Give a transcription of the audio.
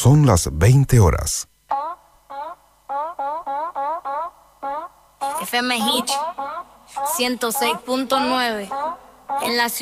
Son las 20 horas. FM Hit 106.9 en la ciudad.